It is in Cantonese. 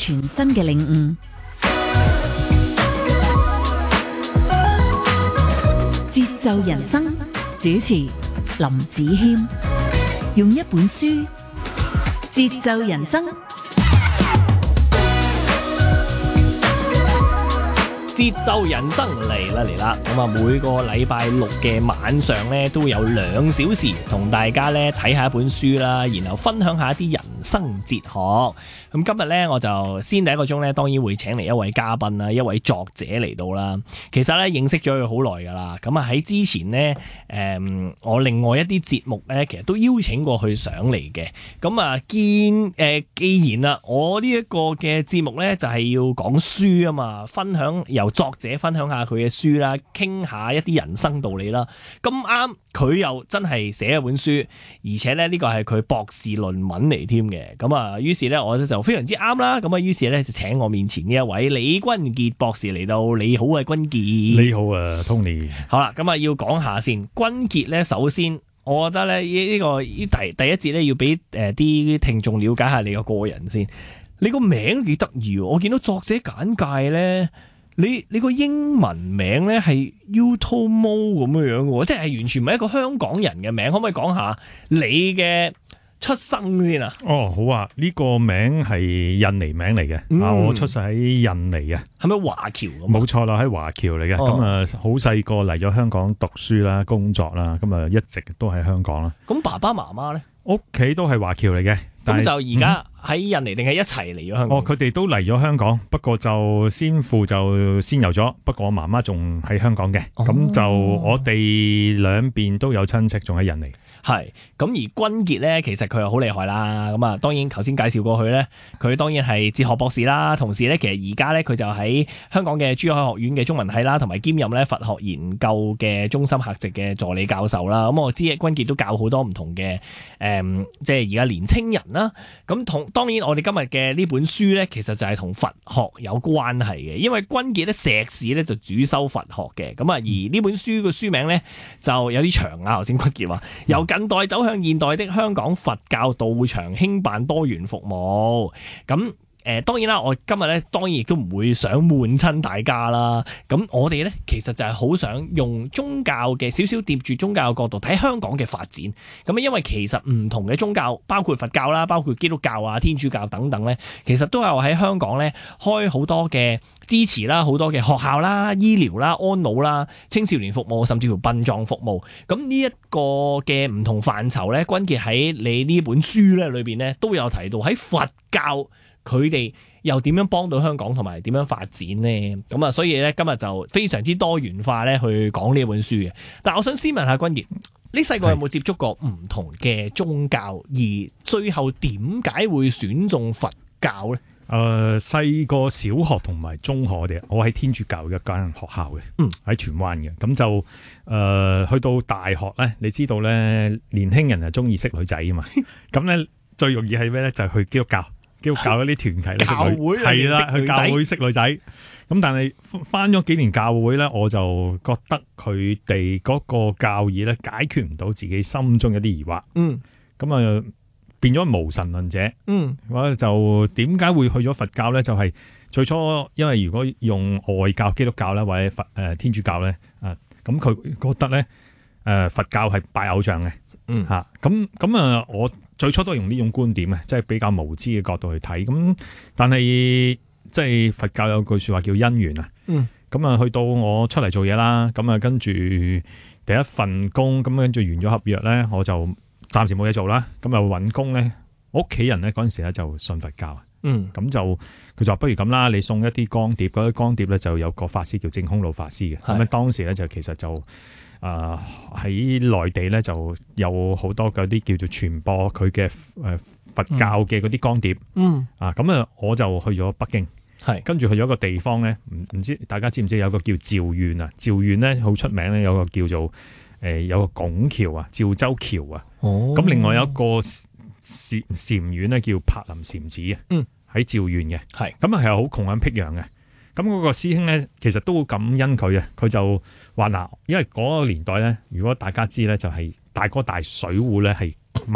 全新嘅領悟。節奏人生主持林子謙，用一本書節奏人生。 節奏人生嚟啦！咁啊，每個禮拜六嘅晚上咧，都有2小時同大家咧睇下一本書啦，然後分享下一啲人生哲學。咁今日咧，我就先第一個鐘咧，當然會請嚟一位嘉賓啦，一位作者嚟到啦。其實咧認識咗佢好耐噶啦。咁啊喺之前咧，我另外一啲節目咧，其實都邀請過佢上嚟嘅。咁啊既然啦，我呢一個嘅節目咧就係要講書啊嘛，分享由作者分享下佢嘅書啦，傾下一啲人生道理啦。咁啱佢又真係寫一本書，而且咧呢個係佢博士論文嚟添嘅。咁啊，於是咧我就非常之啱啦。咁啊，於是咧就請我面前呢一位李君傑博士嚟到。你好啊，君傑。 你好啊 ，Tony。 好啦，咁啊要講下先。君傑咧，首先我覺得咧第一節咧要俾啲聽眾了解下你個人先。你個名都幾得意喎，我見到作者簡介咧。你個英文名咧係 Utomo 咁樣嘅，即係完全唔係一個香港人嘅名。可唔可以講下你嘅出生先啊？ 哦，好啊，呢個名係印尼名嚟嘅。我出世喺印尼啊。 係咪華僑咁？冇錯啦，喺華僑嚟嘅。咁啊，好細個嚟咗香港讀書啦、工作啦，咁啊一直都喺香港啦。 咁爸爸媽媽咧？ 屋企都係華僑嚟嘅。 咁就而家喺印尼定係一齊嚟咗香港？ 佢哋都嚟咗香港，不過就先父就先遊咗，不過我媽媽仲喺香港嘅。咁就我哋兩邊都有親戚仲喺印尼。 係，咁而君傑咧，其實佢又好厲害啦。咁啊，當然頭先介紹過佢咧，佢當然係哲學博士啦。同時咧，其實而家咧佢就喺香港嘅珠海學院嘅中文系啦，同埋兼任咧佛學研究嘅中心客席嘅助理教授啦。咁我知君傑都教好多唔同嘅即係而家年青人啦。咁當然我哋今日嘅呢本書咧，其實就係同佛學有關係嘅，因為君傑咧碩士咧就主修佛學嘅。咁啊，而呢本書嘅書名咧就有啲長啊。頭先君傑話由近代走向現代的香港佛教道場興辦多元服務。咁當然啦，我今日咧當然亦都唔會想悶親大家啦。咁我哋咧其實就係好想用宗教嘅少少疊住宗教嘅角度睇香港嘅發展。咁因為其實唔同嘅宗教，包括佛教啦，包括基督教啊、天主教等等咧，其實都有喺香港咧開好多嘅支持啦，好多嘅學校啦、醫療啦、安老啦、青少年服務，甚至乎殯葬服務。咁呢一個嘅唔同範疇咧，君傑喺你呢本書咧裏邊咧都有提到喺佛教。佢哋又點樣幫到香港同埋點樣發展呢？咁啊，所以咧今日就非常之多元化咧去講呢本書嘅。但係我想先問下君傑，你細個有冇接觸過唔同嘅宗教，而最後點解會選中佛教咧？ 細個小學同埋中學我喺天主教嘅一間學校嘅，喺荃灣嘅。咁就去到大學咧，你知道咧，年輕人係中意識女仔啊嘛。咁咧最容易係咩咧？就係去基督教嗰啲團體，教會係啦，去教會識女仔。咁但係返咗幾年教會咧，我就覺得佢哋嗰個教義咧解決唔到自己心中一啲疑惑。咁啊變咗無神論者。我就點解會去咗佛教咧？就係最初因為如果用外教基督教咧，或者天主教咧，咁佢覺得咧佛教係拜偶像嘅。咁啊，我最初都係用呢種觀點嘅，即係比較無知嘅角度去睇。咁但係即係佛教有句說話叫因緣啊。咁啊，去到我出嚟做嘢啦，咁啊跟住第一份工，咁跟住完咗合約咧，我就暫時冇嘢做啦。咁啊搵工咧，我屋企人咧嗰陣時咧就信佛教。咁就佢就話不如咁啦，你送一啲光碟，嗰啲光碟咧就有個法師叫淨空老法師嘅。咁咧當時咧就其實就喺內地咧就有好多嗰啲叫做傳播佢嘅佛教嘅嗰啲光碟。咁啊我就去咗北京，跟住去咗一個地方咧，唔知大家知唔知有個叫趙縣啊？趙縣咧好出名咧，有個叫做有個拱橋啊，趙州橋啊。咁另外有一個禪院咧叫柏林禪寺啊。喺趙縣嘅。咁啊係好窮緊僻壤嘅。咁嗰個師兄咧，其實都好感恩佢啊！佢就話嗱，因為嗰個年代咧，如果大家知咧，就係大哥大水壺咧係